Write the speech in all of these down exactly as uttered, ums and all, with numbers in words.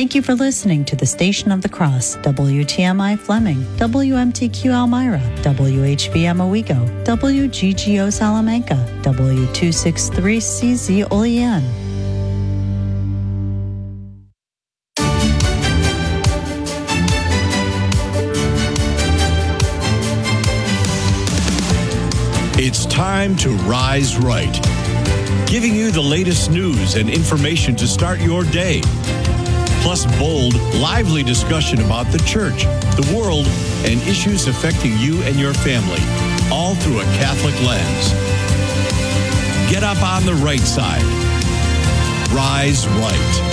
Thank you for listening to the Station of the Cross, W T M I Fleming, W M T Q Elmira, W H V M Owego, W G G O Salamanca, W two sixty-three C Z Olean. It's time to Rise Right, giving you the latest news and information to start your day. Plus bold, lively discussion about the church, the world, and issues affecting you and your family, all through a Catholic lens. Get up on the right side. Rise Right.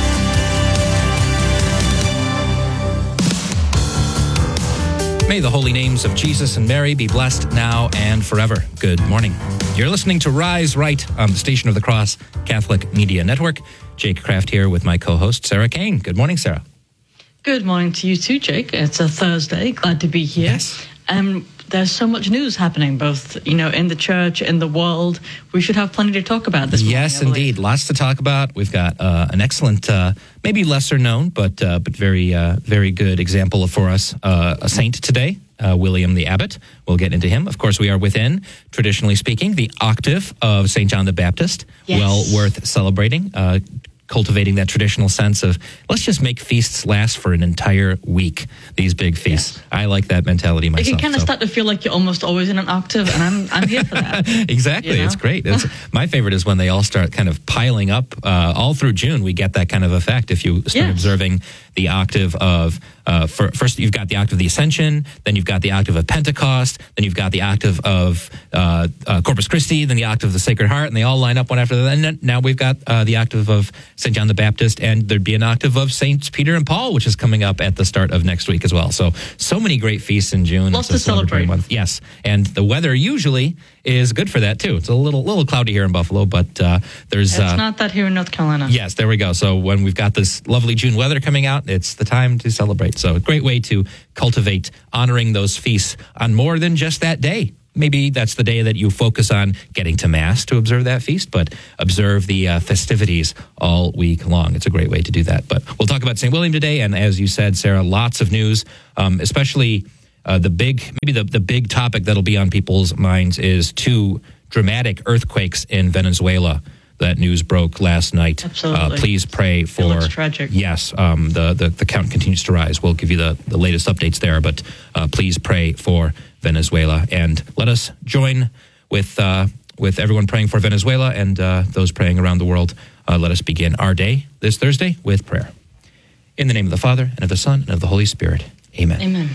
May the holy names of Jesus and Mary be blessed now and forever. Good morning. You're listening to Rise Right on the Station of the Cross Catholic Media Network. Jake Kraft here with my co-host, Sarah Kane. Good morning, Sarah. Good morning to you too, Jake. It's a Thursday. Glad to be here. Yes. Um, there's so much news happening, both, you know, in the church, in the world. We should have plenty to talk about this morning. Yes, indeed. Lots to talk about. We've got uh, an excellent, uh, maybe lesser known, but uh, but very, uh, very good example for us, uh, a saint today, uh, William the Abbot. We'll get into him. Of course, we are within, traditionally speaking, the octave of Saint John the Baptist. Yes. Well worth celebrating. Uh, cultivating that traditional sense of let's just make feasts last for an entire week, these big feasts. Yes. I like that mentality myself. It can kind of so. start to feel like you're almost always in an octave, and I'm I'm here for that. Exactly. You know? It's great. It's, my favorite is when they all start kind of piling up. Uh, all through June, we get that kind of effect. If you start Yes. observing the octave of, uh, for, first you've got the octave of the Ascension, then you've got the octave of Pentecost, then you've got the octave of uh, uh, Corpus Christi, then the octave of the Sacred Heart, and they all line up one after the other. And then now we've got uh, the octave of Saint John the Baptist, and there'd be an octave of Saints Peter and Paul, which is coming up at the start of next week as well. So, so many great feasts in June. Lots It's a to celebrate. month. Yes, and the weather usually is good for that too. It's a little little cloudy here in Buffalo, but uh, there's It's uh, not that here in North Carolina. yes, there we go. So when we've got this lovely June weather coming out, it's the time to celebrate. So a great way to cultivate honoring those feasts on more than just that day. Maybe that's the day that you focus on getting to Mass to observe that feast, but observe the uh, festivities all week long. It's a great way to do that. But we'll talk about Saint William today, and as you said, Sarah, lots of news, um, especially uh, the big, maybe the, the big topic that'll be on people's minds is two dramatic earthquakes in Venezuela. That news broke last night. Absolutely. Uh, please pray for. It looks tragic. Yes, um, the, the the count continues to rise. We'll give you the, the latest updates there, but uh, please pray for Venezuela, and let us join with uh, with everyone praying for Venezuela and uh, those praying around the world. Uh, let us begin our day this Thursday with prayer. In the name of the Father, and of the Son, and of the Holy Spirit. Amen. Amen.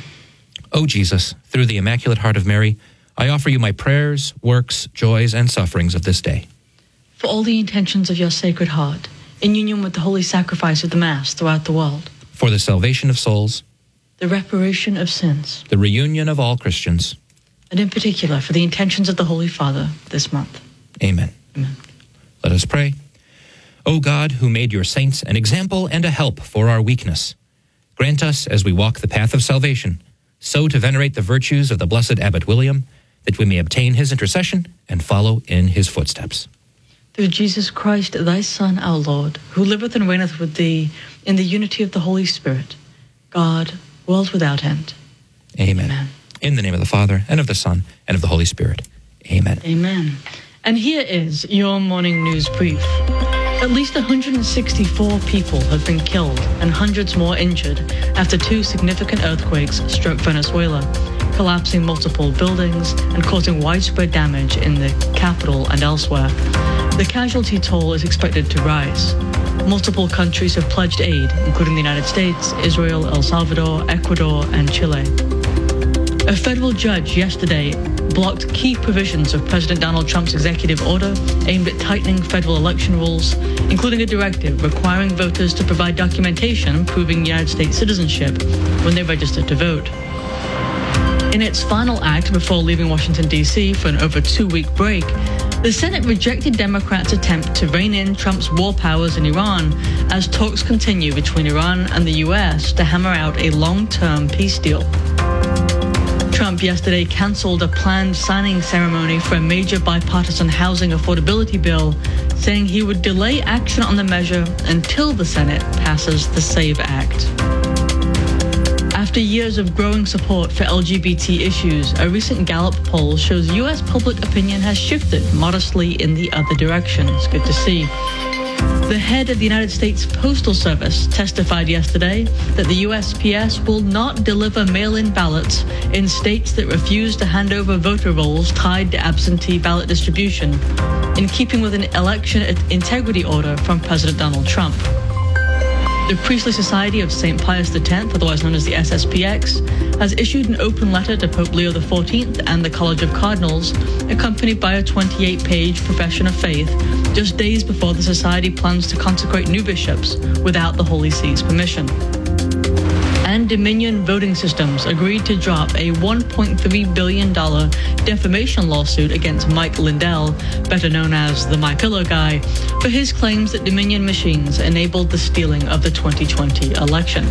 O Jesus, through the Immaculate Heart of Mary, I offer you my prayers, works, joys, and sufferings of this day. For all the intentions of your Sacred Heart, in union with the holy sacrifice of the Mass throughout the world, For the salvation of souls, the reparation of sins, the reunion of all Christians. and in particular for the intentions of the Holy Father this month. Amen. Amen. Let us pray. O God, who made your saints an example and a help for our weakness, grant us, as we walk the path of salvation, so to venerate the virtues of the blessed Abbot William, that we may obtain his intercession and follow in his footsteps. Through Jesus Christ, thy Son, our Lord, who liveth and reigneth with thee in the unity of the Holy Spirit, God, world without end. Amen. Amen. In the name of the Father, and of the Son, and of the Holy Spirit. Amen. Amen. And here is your morning news brief. At least one hundred sixty-four people have been killed and hundreds more injured after two significant earthquakes struck Venezuela, collapsing multiple buildings and causing widespread damage in the capital and elsewhere. The casualty toll is expected to rise. Multiple countries have pledged aid, including the United States, Israel, El Salvador, Ecuador, and Chile. A federal judge yesterday blocked key provisions of President Donald Trump's executive order aimed at tightening federal election rules, including a directive requiring voters to provide documentation proving United States citizenship when they register to vote. In its final act before leaving Washington, D C for an over two-week break, the Senate rejected Democrats' attempt to rein in Trump's war powers in Iran as talks continue between Iran and the U S to hammer out a long-term peace deal. Trump yesterday canceled a planned signing ceremony for a major bipartisan housing affordability bill, saying he would delay action on the measure until the Senate passes the SAVE Act. After years of growing support for L G B T issues, a recent Gallup poll shows U S public opinion has shifted modestly in the other direction. It's good to see. The head of the United States Postal Service testified yesterday that the U S P S will not deliver mail-in ballots in states that refuse to hand over voter rolls tied to absentee ballot distribution, in keeping with an election integrity order from President Donald Trump. The Priestly Society of Saint Pius the tenth, otherwise known as the S S P X, has issued an open letter to Pope Leo the fourteenth and the College of Cardinals, accompanied by a twenty-eight page profession of faith, just days before the Society plans to consecrate new bishops without the Holy See's permission. And Dominion Voting Systems agreed to drop a one point three billion dollars defamation lawsuit against Mike Lindell, better known as the My Pillow Guy, for his claims that Dominion machines enabled the stealing of the twenty twenty election.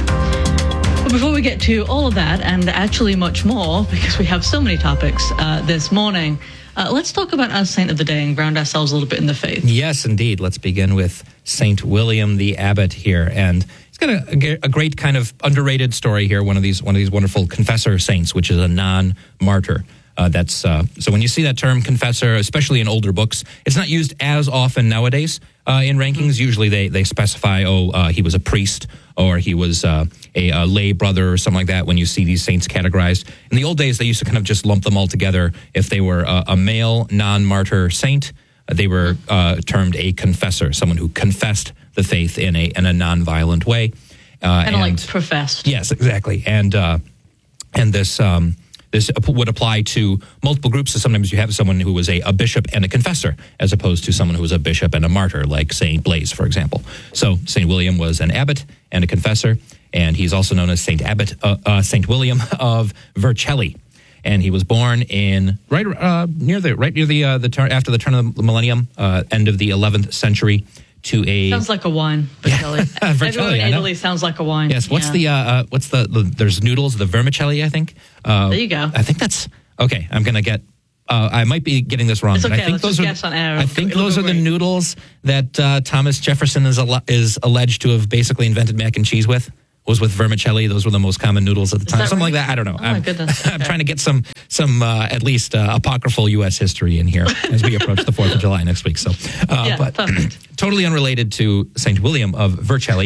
But before we get to all of that, and actually much more, because we have so many topics uh, this morning, uh, let's talk about our saint of the day and ground ourselves a little bit in the faith. Yes, indeed. Let's begin with Saint William the Abbot here. And he's got a, a great kind of underrated story here, one of these one of these wonderful confessor saints, which is a non-martyr. Uh, that's uh, so when you see that term confessor, especially in older books, it's not used as often nowadays uh, in rankings. Usually they, they specify, oh, uh, he was a priest or he was uh, a, a lay brother or something like that when you see these saints categorized. In the old days, they used to kind of just lump them all together. If they were a, a male non-martyr saint, they were uh, termed a confessor, someone who confessed the faith in a in a non-violent way. Uh, kind of like professed. Yes, exactly. And uh, and this um, this would apply to multiple groups. So sometimes you have someone who was a, a bishop and a confessor, as opposed to someone who was a bishop and a martyr, like Saint Blaise, for example. So Saint William was an abbot and a confessor, and he's also known as Saint Abbot, uh, uh, Saint William of Vercelli. And he was born in right uh, near the right near the uh, the turn after the turn of the millennium, uh, end of the eleventh century. To a sounds like a wine, Vercelli. Yeah. Vercelli, Everyone in Italy sounds like a wine. Yes. What's yeah. the uh, uh, what's the, the there's noodles, the vermicelli, I think. Uh, there you go. I think that's okay. I'm gonna get. Uh, I might be getting this wrong. It's but okay. I think Let's those just are. guess on air. I think It'll those go are the great. noodles that uh, Thomas Jefferson is al- is alleged to have basically invented mac and cheese with. Was with vermicelli. Those were the most common noodles at the Is time. that Something right? like that. I don't know. Oh, my I'm, goodness. I'm Okay. trying to get some some uh, at least uh, apocryphal U S history in here as we approach the Fourth of July next week. So, uh, Yeah, but perfect. totally unrelated to Saint William of Vercelli,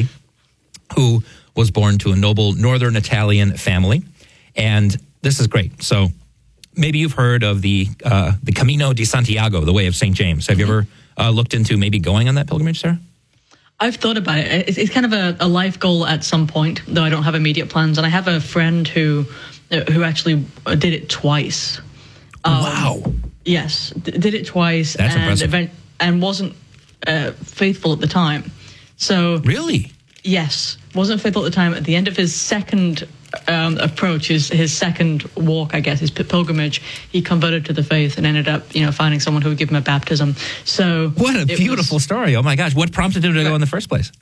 who was born to a noble northern Italian family, and this is great. So, maybe you've heard of the uh, the Camino di Santiago, the Way of Saint James. Have you ever uh, looked into maybe going on that pilgrimage, Sarah? I've thought about it. It's, it's kind of a, a life goal at some point, though I don't have immediate plans. And I have a friend who uh, who actually did it twice. Um, Wow. Yes, d- did it twice. That's and impressive. event- and wasn't uh, faithful at the time. So Really? yes, wasn't faithful at the time. At the end of his second um, approach, his his second walk, I guess, his p- pilgrimage, he converted to the faith and ended up, you know, finding someone who would give him a baptism. So What a it beautiful was- story. Oh my gosh. What prompted him to go in the first place?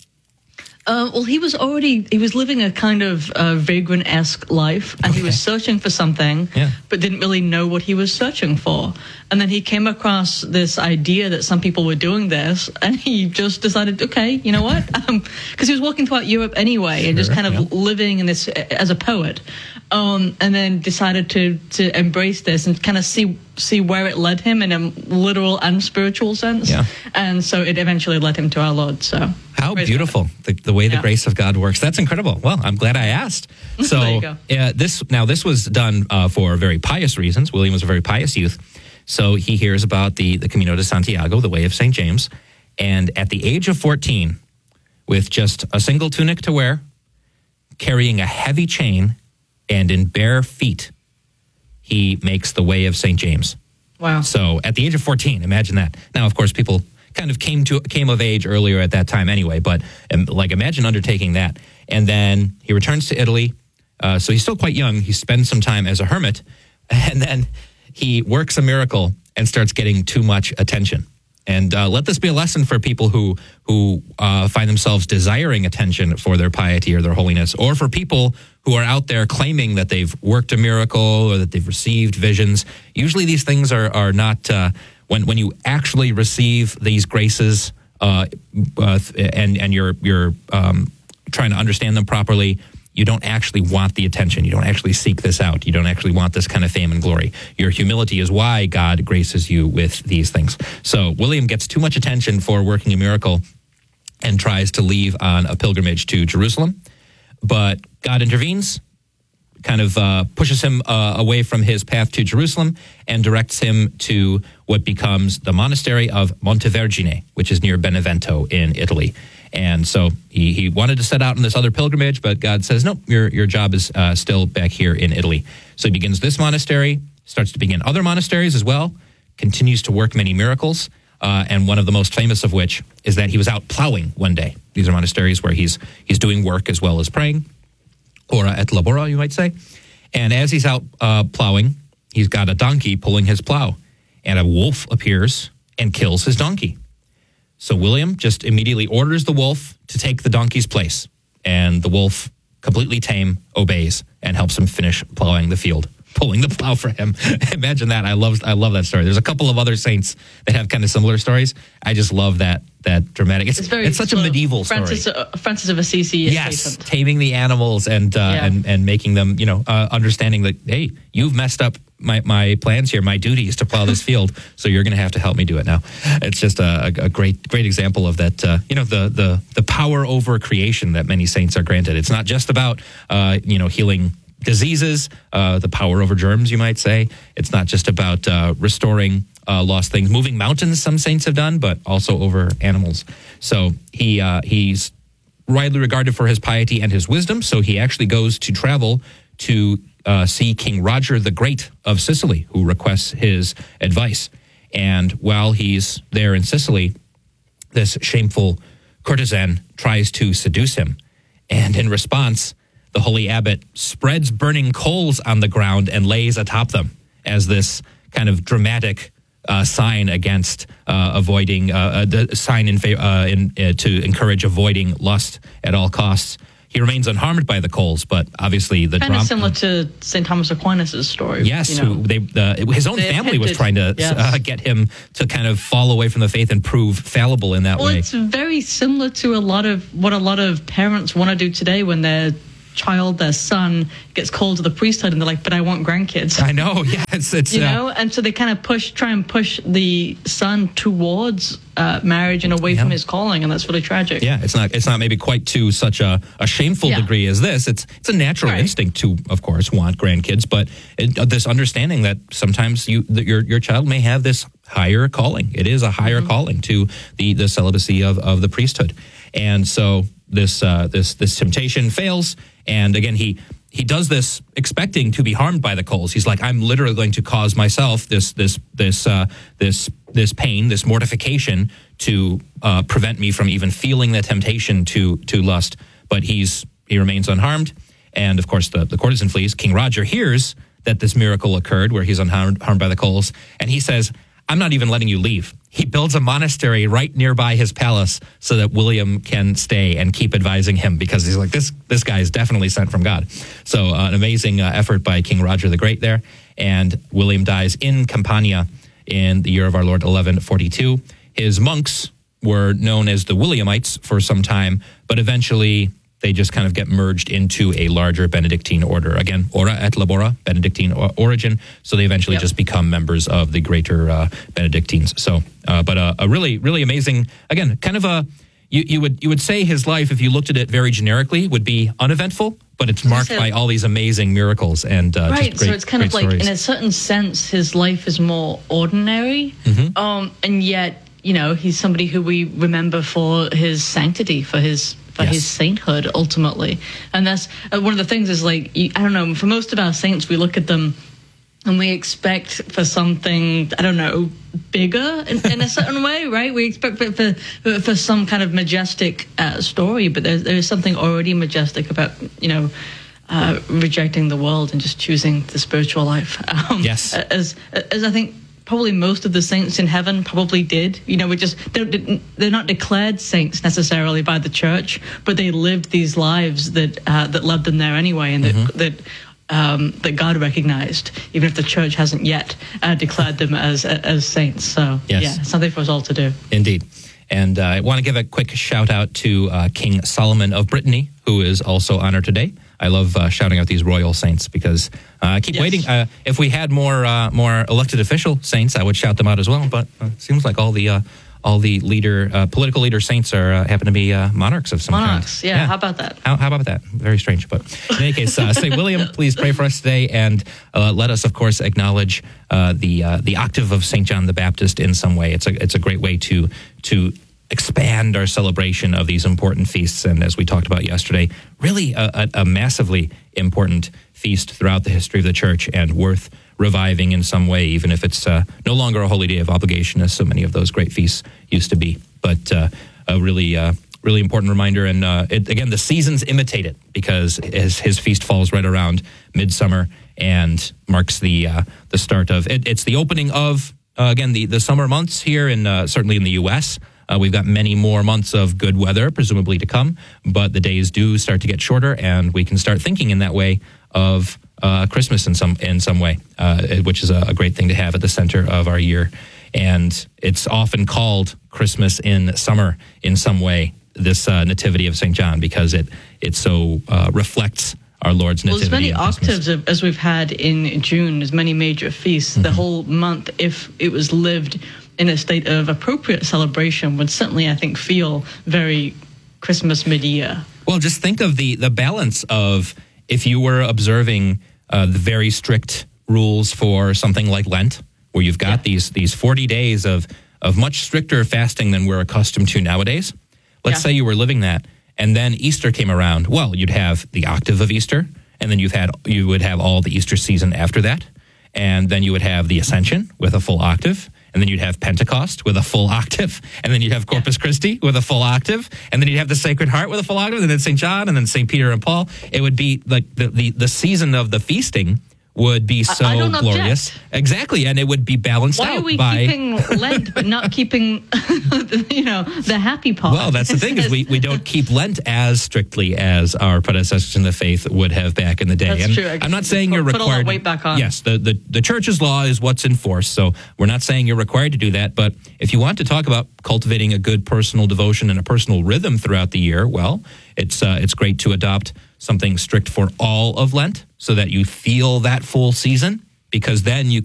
Uh, well, he was already, he was living a kind of uh, vagrant-esque life, and Okay. he was searching for something, Yeah. but didn't really know what he was searching for. And then he came across this idea that some people were doing this, and he just decided, okay, you know what? Because he was walking throughout Europe anyway, and just Sure, kind of yeah. living in this as a poet, um, and then decided to to embrace this and kind of see see where it led him in a literal and spiritual sense. Yeah. And so it eventually led him to our Lord. So How praise beautiful, the, the way the Yeah. grace of God works. That's incredible. Well, I'm glad I asked. So There you go. uh, this now this was done uh, for very pious reasons. William was a very pious youth. So he hears about the, the Camino de Santiago, the Way of Saint James. And at the age of fourteen, with just a single tunic to wear, carrying a heavy chain, and in bare feet, he makes the Way of Saint James. Wow. So at the age of fourteen, imagine that. Now, of course, people kind of came to came of age earlier at that time anyway, but um, like imagine undertaking that. And then he returns to Italy. Uh, so he's still quite young. He spends some time as a hermit, and then he works a miracle and starts getting too much attention. And uh, let this be a lesson for people who who uh, find themselves desiring attention for their piety or their holiness, or for people who are out there claiming that they've worked a miracle or that they've received visions. Usually these things are, are not, uh, when, when you actually receive these graces uh, uh, and, and you're, you're um, trying to understand them properly, you don't actually want the attention. You don't actually seek this out. You don't actually want this kind of fame and glory. Your humility is why God graces you with these things. So William gets too much attention for working a miracle and tries to leave on a pilgrimage to Jerusalem. But God intervenes, kind of uh, pushes him uh, away from his path to Jerusalem and directs him to what becomes the monastery of Montevergine, which is near Benevento in Italy. And so he, he wanted to set out on this other pilgrimage, but God says, nope, your, your job is uh, still back here in Italy. So he begins this monastery, starts to begin other monasteries as well, continues to work many miracles, uh, and one of the most famous of which is that he was out plowing one day. These are monasteries where he's he's doing work as well as praying, ora et labora, you might say. And as he's out uh, plowing, he's got a donkey pulling his plow, and a wolf appears and kills his donkey. So William just immediately orders the wolf to take the donkey's place, and the wolf, completely tame, obeys and helps him finish plowing the field, pulling the plow for him. Imagine that. I love I love that story. There's a couple of other saints that have kind of similar stories. I just love that that dramatic. It's, it's, very it's such a medieval Francis, story. Uh, Francis of Assisi. Yes, adjacent. Taming the animals and uh, Yeah. and and making them, you know, uh, understanding that, hey, you've messed up my, my plans here. My duty is to plow this field, so you're going to have to help me do it now. It's just a, a great great example of that. Uh, you know, the the the power over creation that many saints are granted. It's not just about uh, you know healing diseases, uh, the power over germs, you might say. It's not just about uh, restoring uh, lost things, moving mountains, some saints have done, but also over animals. So he uh, he's widely regarded for his piety and his wisdom, so he actually goes to travel to uh, see King Roger the Great of Sicily, who requests his advice. And while he's there in Sicily, this shameful courtesan tries to seduce him. And in response, the holy abbot spreads burning coals on the ground and lays atop them as this kind of dramatic uh, sign against uh, avoiding, uh, a sign in, uh, in uh, to encourage avoiding lust at all costs. He remains unharmed by the coals, but obviously the kind drama, of similar to Saint Thomas Aquinas' story. Yes, you know. who they uh, his own They family was attempted, trying to yes. uh, get him to kind of fall away from the faith and prove fallible in that Well, way. it's very similar to a lot of what a lot of parents want to do today when their child, their son, gets called to the priesthood, and they're like, "But I want grandkids." I know, yeah, it's it's you uh, know, and so they kind of push, try and push the son towards uh, marriage and away Yeah. from his calling, and that's really tragic. yeah, it's not it's not maybe quite to such a, a shameful Yeah. degree as this. It's it's a natural Right. instinct to, of course, want grandkids, but it, uh, this understanding that sometimes you that your your child may have this higher calling. It is a higher Mm-hmm. calling to the the celibacy of, of the priesthood, and so this uh, this this temptation fails. And again, he he does this expecting to be harmed by the coals. He's like, I'm literally going to cause myself this this this uh, this this pain, this mortification to uh, prevent me from even feeling the temptation to to lust. But he's he remains unharmed. And of course, the, the courtesan flees. King Roger hears that this miracle occurred where he's unharmed harmed by the coals. And he says, I'm not even letting you leave. He builds a monastery right nearby his palace so that William can stay and keep advising him, because he's like, this this guy is definitely sent from God. So uh, an amazing uh, effort by King Roger the Great there. And William dies in Campania in the year of our Lord, eleven forty-two. His monks were known as the Williamites for some time, but eventually they just kind of get merged into a larger Benedictine order. Again, ora et labora, Benedictine o- origin. So they eventually Yep. just become members of the greater uh, Benedictines. So, uh, but uh, a really, really amazing, again, kind of a, you, you would you would say his life, if you looked at it very generically, would be uneventful, but it's marked said- by all these amazing miracles and uh, Right, just great, so it's kind great of like, stories. in a certain sense, his life is more ordinary, Mm-hmm. um, and yet, you know, he's somebody who we remember for his sanctity, for his for Yes. his sainthood, ultimately. And that's uh, one of the things is like, you, I don't know, for most of our saints, we look at them and we expect for something, I don't know, bigger in, in a certain way, right? We expect for for, for some kind of majestic uh, story, but there's, there's something already majestic about, you know, uh, rejecting the world and just choosing the spiritual life. Um, Yes. As, as I think probably most of the saints in heaven probably did. You know, we just don't, they're not declared saints necessarily by the church, but they lived these lives that uh, that led them there anyway, and mm-hmm. that that um, that God recognized, even if the church hasn't yet uh, declared them as as saints. So yes. yeah, something for us all to do. Indeed. And uh, I want to give a quick shout out to uh, King Solomon of Brittany, who is also honored today. I love uh, shouting out these royal saints because uh, I keep yes. waiting. Uh, if we had more uh, more elected official saints, I would shout them out as well. But it uh, seems like all the uh, all the leader uh, political leader saints are uh, happen to be uh, monarchs of some monarchs, kind. Yeah, yeah. How about that? How, how about that? Very strange. But in any case, uh, Saint William, please pray for us today, and uh, let us, of course, acknowledge uh, the uh, the octave of Saint John the Baptist in some way. It's a it's a great way to to. expand our celebration of these important feasts. And as we talked about yesterday, really a, a, a massively important feast throughout the history of the church and worth reviving in some way, even if it's uh, no longer a holy day of obligation, as so many of those great feasts used to be. But uh, a really, uh, really important reminder. And uh, it, again, the seasons imitate it, because his, his feast falls right around midsummer and marks the uh, the start of it. It's the opening of, uh, again, the, the summer months here, in uh, certainly in the U S Uh, we've got many more months of good weather, presumably to come, but the days do start to get shorter, and we can start thinking in that way of uh, Christmas in some in some way, uh, which is a, a great thing to have at the center of our year. And it's often called Christmas in summer in some way, this uh, nativity of Saint John, because it it so uh, reflects our Lord's nativity. Well, as many octaves of, as we've had in June, as many major feasts, mm-hmm. the whole month, if it was lived in a state of appropriate celebration, would certainly, I think, feel very Christmas mid-year. Well, just think of the, the balance of if you were observing uh, the very strict rules for something like Lent, where you've got yeah. these these forty days of, of much stricter fasting than we're accustomed to nowadays. Let's yeah. say you were living that, and then Easter came around. Well, you'd have the octave of Easter, and then you've had you would have all the Easter season after that, and then you would have the Ascension with a full octave. And then you'd have Pentecost with a full octave. And then you'd have Corpus Christi with a full octave. And then you'd have the Sacred Heart with a full octave. And then Saint John, and then Saint Peter and Paul. It would be like the, the, the season of the feasting would be so I, I don't glorious. Object. Exactly. And it would be balanced Why out by... Why are we by... keeping Lent but not keeping, you know, the happy part? Well, that's the thing, is we, we don't keep Lent as strictly as our predecessors in the faith would have back in the day. That's and true. I'm not saying put, you're put required... Put all that weight back on. Yes, the, the, the church's law is what's in force, so we're not saying you're required to do that, but if you want to talk about cultivating a good personal devotion and a personal rhythm throughout the year, well, it's uh, it's great to adopt something strict for all of Lent so that you feel that full season, because then you